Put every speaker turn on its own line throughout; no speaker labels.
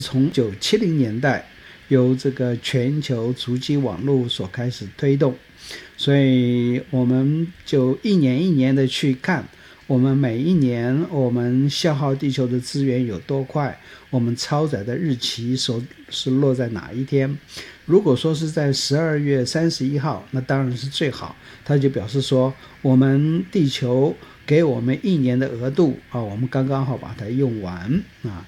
从1970年代由这个全球足迹网络所开始推动，所以我们就一年一年的去看，我们每一年我们消耗地球的资源有多快，我们超载的日期是落在哪一天。如果说是在12月31号，那当然是最好，它就表示说我们地球给我们一年的额度我们刚刚好把它用完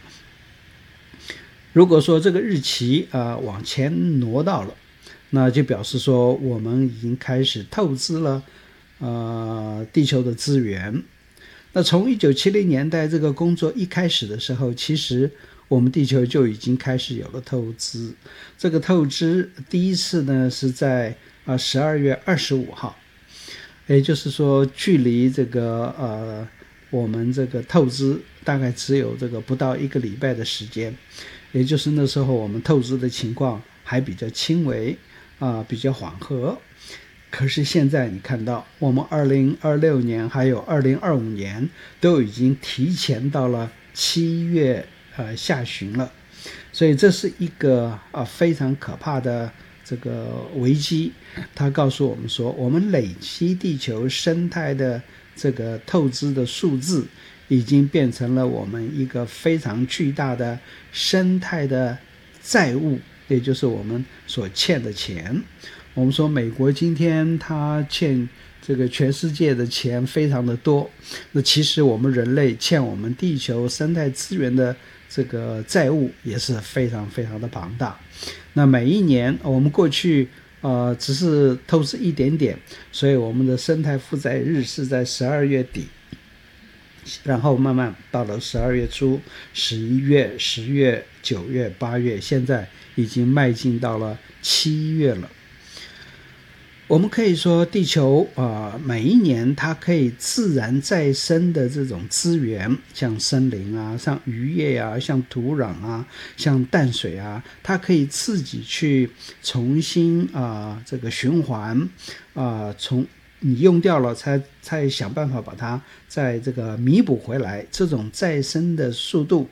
如果说这个日期往前挪到了，那就表示说我们已经开始透支了地球的资源。那从1970年代这个工作一开始的时候，其实我们地球就已经开始有了透支。这个透支第一次呢是在12月25号，也就是说距离这个我们这个透支大概只有这个不到1个礼拜的时间，也就是那时候我们透支的情况还比较轻微比较缓和。可是现在你看到我们2026年还有2025年都已经提前到了7月下旬了，所以这是一个非常可怕的这个危机。它告诉我们说，我们累积地球生态的这个透支的数字已经变成了我们一个非常巨大的生态的债务，也就是我们所欠的钱。我们说美国今天它欠这个全世界的钱非常的多，那其实我们人类欠我们地球生态资源的这个债务也是非常非常的庞大。那每一年我们过去只是透支一点点，所以我们的生态负债日是在12月底，然后慢慢到了12月初、11月、10月、9月、8月，现在已经迈进到了7月了。我们可以说地球每一年它可以自然再生的这种资源，像森林像渔业像土壤像淡水它可以自己去重新这个循环从你用掉了才想办法把它再这个弥补回来，这种再生的速度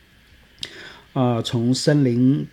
从森林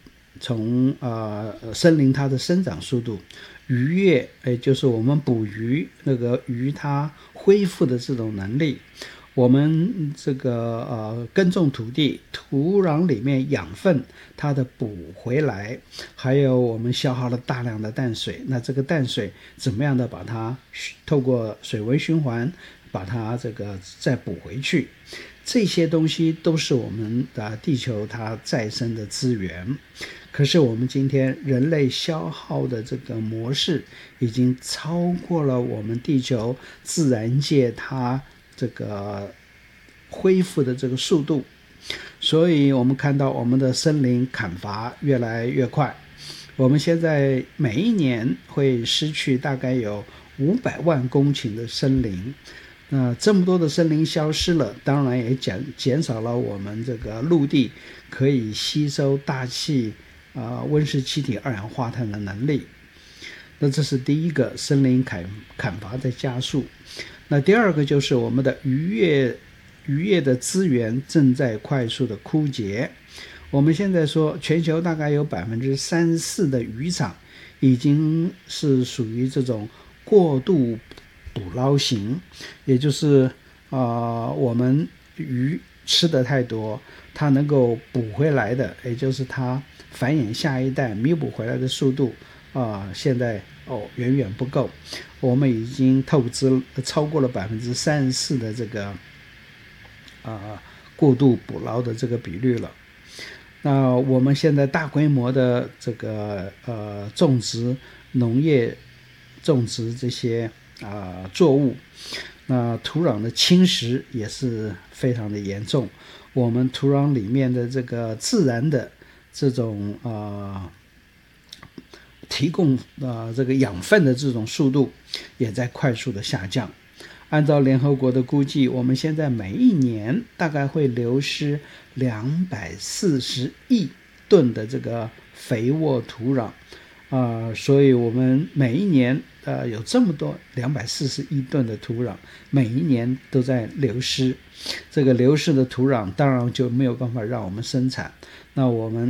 它的生长速度，渔业就是我们捕鱼那个鱼它恢复的这种能力，我们这个耕种土地土壤里面养分它的补回来，还有我们消耗了大量的淡水，那这个淡水怎么样的把它透过水文循环把它这个再补回去，这些东西都是我们的地球它再生的资源。可是我们今天人类消耗的这个模式已经超过了我们地球自然界它这个恢复的这个速度，所以我们看到我们的森林砍伐越来越快，我们现在每一年会失去大概有500万公顷的森林。那这么多的森林消失了，当然也减少了我们这个陆地可以吸收大气温室气体二氧化碳的能力。那这是第一个，森林砍伐在加速。那第二个就是我们的渔业的资源正在快速的枯竭。我们现在说全球大概有34%的渔场已经是属于这种过度捕捞型，也就是我们鱼吃的太多，它能够补回来的，也就是它繁衍下一代弥补回来的速度现在远远不够，我们已经透支超过了34%的这个过度捕捞的这个比率了。那我们现在大规模的这个种植农业种植这些作物，那土壤的侵蚀也是非常的严重，我们土壤里面的这个自然的这种提供这个养分的这种速度也在快速的下降。按照联合国的估计，我们现在每一年大概会流失240亿吨的这个肥沃土壤所以我们每一年有这么多240亿吨的土壤，每一年都在流失。这个流失的土壤当然就没有办法让我们生产，那我们